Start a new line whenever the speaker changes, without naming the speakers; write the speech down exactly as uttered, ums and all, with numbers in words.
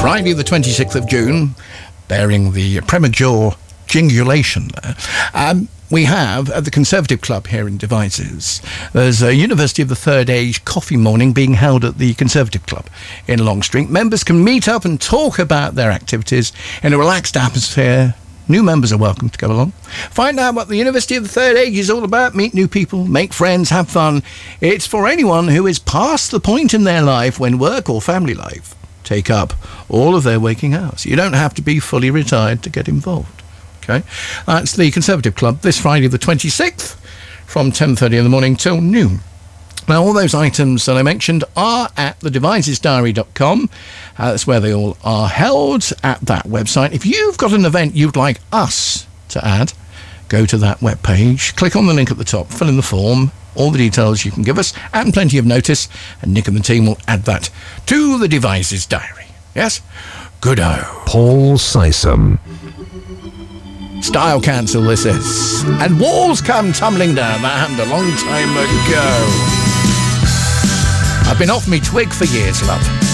Friday the twenty-sixth of June, bearing the premature jingulation there. Um, we have at the Conservative Club here in Devizes, there's a University of the Third Age coffee morning being held at the Conservative Club in Longstreet. Members can meet up and talk about their activities in a relaxed atmosphere. New members are welcome to go along. Find out what the University of the Third Age is all about. Meet new people, make friends, have fun. It's for anyone who is past the point in their life when work or family life take up all of their waking hours. You don't have to be fully retired to get involved. Okay, that's the Conservative Club this Friday the twenty-sixth from ten thirty in the morning till noon. Now, all those items that I mentioned are at the devices diary dot com. Uh, that's where they all are held, at that website. If you've got an event you'd like us to add, go to that webpage, click on the link at the top, fill in the form, all the details you can give us, and plenty of notice, and Nick and the team will add that to the Devices Diary. Yes? Good-o.
Paul Sysom.
Style Council this is. And walls come tumbling down. That happened a long time ago. I've been off me twig for years, love.